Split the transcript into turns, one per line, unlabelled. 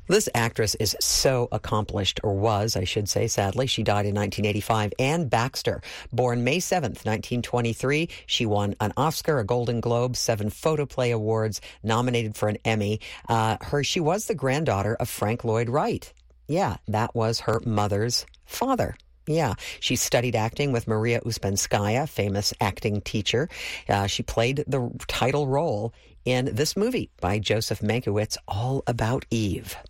This actress is so accomplished, or was, I should say, sadly. She died in 1985. Anne Baxter, born May 7th, 1923. She won an Oscar, a Golden Globe, 7 Photoplay Awards, nominated for an Emmy. She was the granddaughter of Frank Lloyd Wright. Yeah, that was her mother's father. Yeah, she studied acting with Maria Uspenskaya, famous acting teacher. She played the title role in this movie by Joseph Mankiewicz, All About Eve.